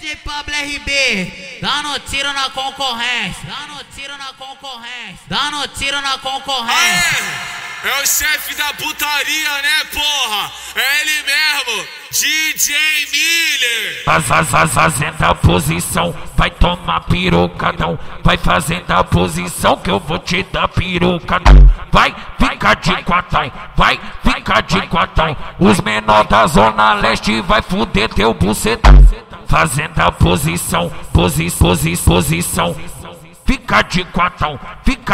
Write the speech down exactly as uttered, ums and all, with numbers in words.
D J Pablo R B, dando tiro na concorrência, dando tiro na concorrência, dando tiro na concorrência. Aê, é o chefe da putaria, né, porra? É ele mesmo, D J Miller. Faz, faz, faz, fazendo a posição, vai tomar pirocadão. Vai fazendo a posição que eu vou te dar pirocadão. Vai ficar de quatão, vai ficar de quatão. Os menores da Zona Leste vai fuder teu bucetão. Fazendo a posição, posi, posi, posição. Fica de quatão, fica